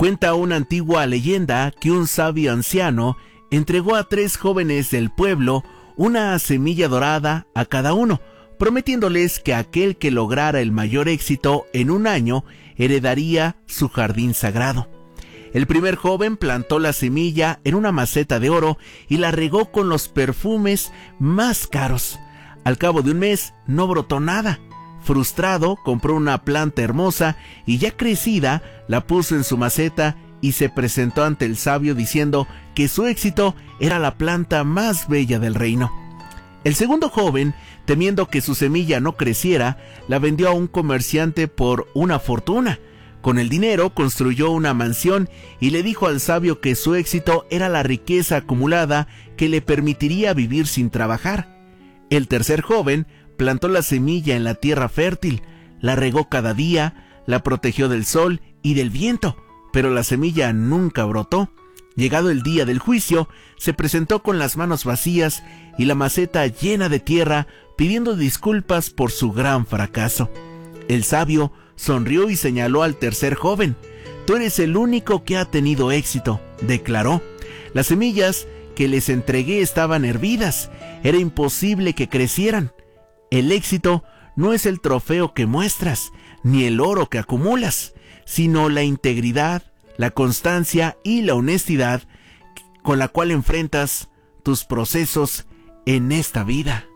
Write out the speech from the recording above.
Cuenta una antigua leyenda que un sabio anciano entregó a 3 jóvenes del pueblo una semilla dorada a cada uno, prometiéndoles que aquel que lograra el mayor éxito en un año heredaría su jardín sagrado. El primer joven plantó la semilla en una maceta de oro y la regó con los perfumes más caros. Al cabo de un mes no brotó nada. Frustrado, compró una planta hermosa y ya crecida la puso en su maceta y se presentó ante el sabio diciendo que su éxito era la planta más bella del reino. El segundo joven, temiendo que su semilla no creciera, la vendió a un comerciante por una fortuna. Con el dinero construyó una mansión y le dijo al sabio que su éxito era la riqueza acumulada que le permitiría vivir sin trabajar. El tercer joven plantó la semilla en la tierra fértil, la regó cada día, la protegió del sol y del viento, pero la semilla nunca brotó. Llegado el día del juicio, se presentó con las manos vacías y la maceta llena de tierra, pidiendo disculpas por su gran fracaso. El sabio sonrió y señaló al tercer joven. «Tú eres el único que ha tenido éxito», declaró. «Las semillas que les entregué estaban hervidas. Era imposible que crecieran. El éxito no es el trofeo que muestras, ni el oro que acumulas, sino la integridad, la constancia y la honestidad con la cual enfrentas tus procesos en esta vida».